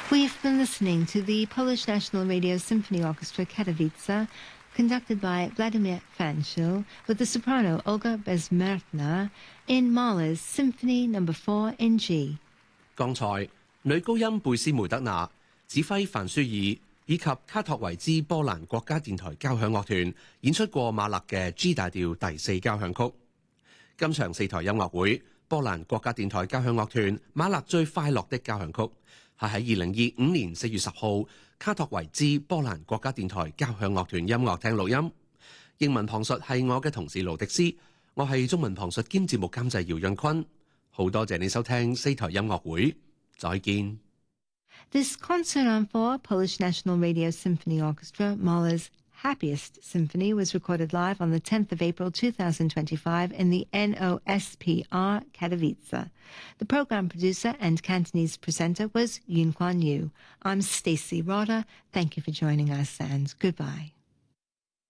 We've been listening to the Polish National Radio Symphony Orchestra Katowice, conducted by Vladimir Fanchil, with the soprano Olga Bezmertna in Mahler's Symphony No. 4 in G. 剛才女高音貝斯梅德娜指揮范舒爾以及卡托維茲波蘭國家電台交響樂團演出過馬勒嘅 G 大調第4交響曲。今場4台音樂會，波蘭國家電台交響樂團馬勒最快樂的交響曲係喺2025年4月10號卡托維茲波蘭國家電台交響樂團音樂廳錄音。英文旁述係我嘅同事盧迪斯，我係中文旁述兼節目監製姚潤坤。好多謝你收聽4台音樂會，再見。 This concert on 4 Polish National Radio Symphony Orchestra, Mahler's Happiest Symphony, was recorded live on the 10th of April 2025 in the NOSPR Katowice. The program producer and Cantonese presenter was Yun Kwan Yu. I'm Stacey Rotter. Thank you for joining us and goodbye.